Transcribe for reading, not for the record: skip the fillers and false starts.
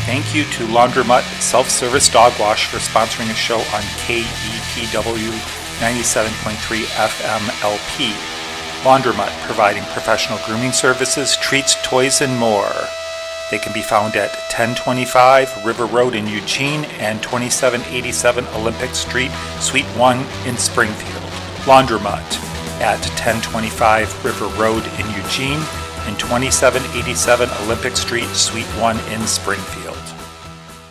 Thank you to Laundromat Self-Service Dog Wash for sponsoring a show on KEPW 97.3 FM LP. Laundromat, providing professional grooming services, treats, toys, and more. They can be found at 1025 River Road in Eugene and 2787 Olympic Street, Suite 1 in Springfield. Laundromat at 1025 River Road in Eugene and 2787 Olympic Street, Suite 1 in Springfield.